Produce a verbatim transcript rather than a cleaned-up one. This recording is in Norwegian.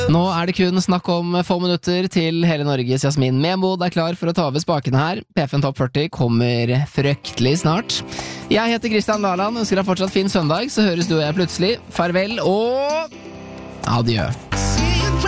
Nå er det kun snakk om få minutter til hele Norges Jasmin Memod er klar for å ta over spakene her. P F en Topp førti kommer fryktelig snart. Jeg heter Kristian Laland, ønsker deg fortsatt fin søndag, så høres du og jeg plutselig. Farvel og adjø.